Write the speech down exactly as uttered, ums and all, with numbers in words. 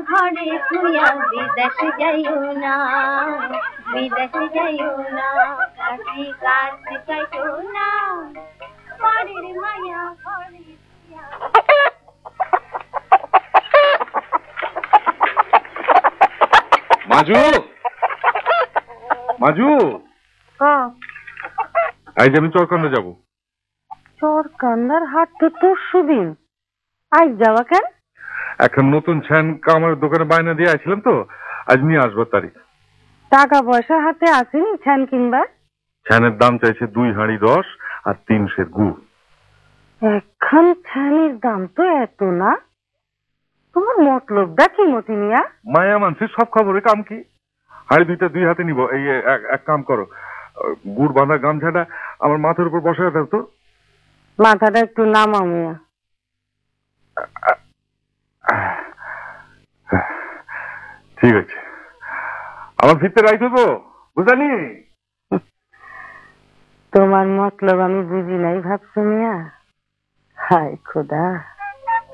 ঘরে শুয়া বিদেশ যাইও না, বিদেশ যাইও না, কাশি কাজ চাইও না, ঘরের মায়া ঘরে শুয়া। মাজু, মাজু, আজ আমি চরকান্দা যাবো। চরকান্দার হাট তো পরশু দিন, আজ যাওয়া কেন? এখন নতুন ছ্যান আমার দোকানে বায়না দিয়ে আসছিলাম তো, আজ নিয়ে আসবো তারিখ। টাকা পয়সা হাতে আসেনি ছ্যান কিনবা? ছ্যানের দাম চাইছে দুই হাঁড়ি রস আর তিন সের গুড়। এখন ছ্যানের দাম তো এত না, তোমার মতলবটা কি মতি মিয়া? মায়া মানসির সব খবরে কাম কি? হাঁড়ি দুইটা দুই হাতে নিব। এই এক কাম করো, গুড় বাঁধা গামছাটা আমার মাথার উপর বসায় দাও তো। মাথাটা একটু নামাও মিয়া। ঠিক আছে, আমার ভিতরে রাইট হইব, বুঝানি? তোমার মতলব আমি বুঝি নাই ভাবছো মিয়া? হায় খোদা।